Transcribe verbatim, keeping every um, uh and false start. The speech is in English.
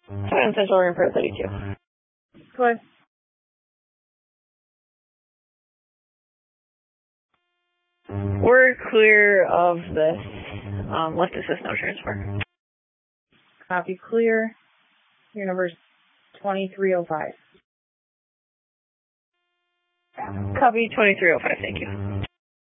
Seven Central Room for thirty-two. Play. We're clear of this. Um, left assist, no transfer. Copy, clear. Your number's twenty-three oh five. Copy, twenty-three oh five, thank you.